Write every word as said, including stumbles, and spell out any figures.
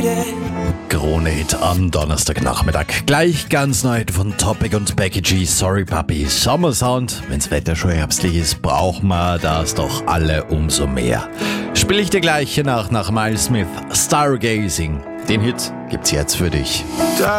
Krone-Hit am Donnerstagnachmittag. Gleich ganz neu von Topic und Becky G. Sorry Papi. Sommersound. Wenn's Wetter schon herbstlich ist, brauchen wir das doch alle umso mehr. Spiele ich dir gleich hier nach, nach Miles Smith. Stargazing. Den Hit gibt's jetzt für dich.